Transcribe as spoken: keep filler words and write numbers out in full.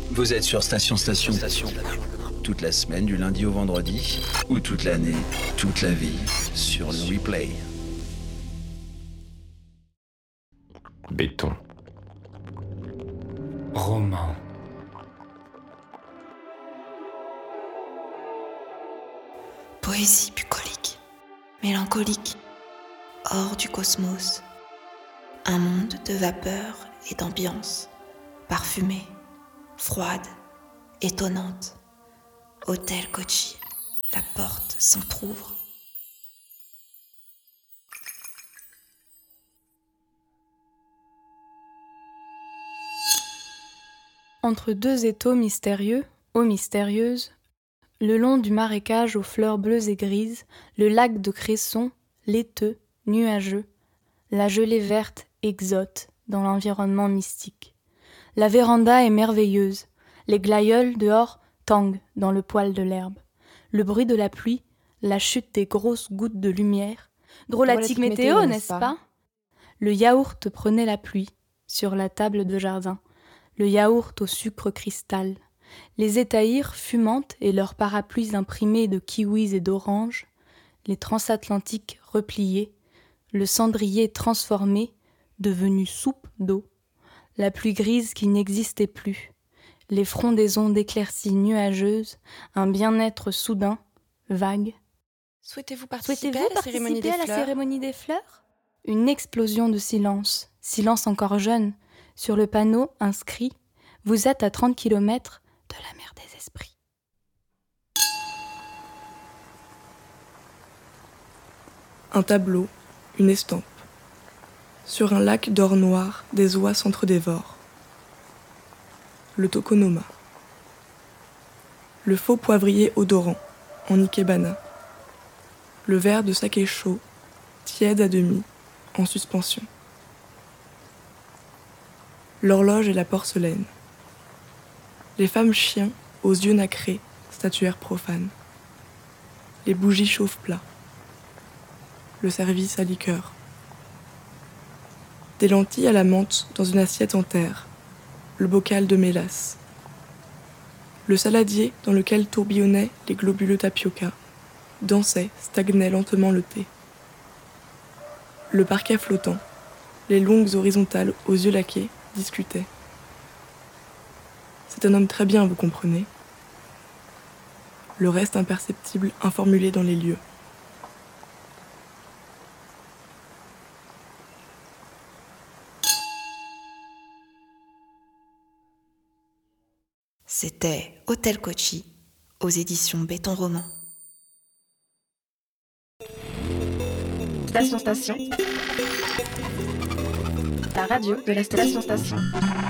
Vous êtes sur Station Station. Station. Toute la semaine, du lundi au vendredi, ou toute l'année, toute la vie, sur le replay. Béton. Roman. Poésie bucolique, mélancolique, hors du cosmos. Un monde de vapeur et d'ambiance, parfumée, froide, étonnante. Hôtel Kochi, la porte s'entr'ouvre. Entre deux étaux mystérieux, eaux mystérieuses, le long du marécage aux fleurs bleues et grises, le lac de Cresson, laiteux, nuageux, la gelée verte exote dans l'environnement mystique. La véranda est merveilleuse, les glaïeuls dehors tanguent dans le poil de l'herbe. Le bruit de la pluie, la chute des grosses gouttes de lumière. Drôlatique météo, météo, n'est-ce pas ? Le yaourt prenait la pluie sur la table de jardin. Le yaourt au sucre cristal. Les étahirs fumantes et leurs parapluies imprimés de kiwis et d'oranges. Les transatlantiques repliés. Le cendrier transformé, devenu soupe d'eau. La pluie grise qui n'existait plus. Les frondaisons d'éclaircies nuageuses, un bien-être soudain, vague. Souhaitez-vous participer, Souhaitez-vous à, la cérémonie participer des à la fleurs cérémonie des fleurs ? Une explosion de silence, silence encore jeune. Sur le panneau inscrit « Vous êtes à trente kilomètres de la mer des esprits ». Un tableau, une estampe. Sur un lac d'or noir, des oies s'entre-dévorent. Le tokonoma. Le faux poivrier odorant, en ikebana. Le verre de saké chaud, tiède à demi, en suspension. L'horloge et la porcelaine. Les femmes chiens, aux yeux nacrés, statuaires profanes. Les bougies chauffe-plat. Le service à liqueur. Des lentilles à la menthe dans une assiette en terre. Le bocal de mélasse. Le saladier dans lequel tourbillonnaient les globuleux tapioca, dansait, stagnait lentement le thé. Le parquet flottant, les longues horizontales aux yeux laqués, discutaient. C'est un homme très bien, vous comprenez. Le reste imperceptible informulé dans les lieux. C'était Hôtel Kochi, aux éditions Béton Roman. Station Station. La radio de la Station Station.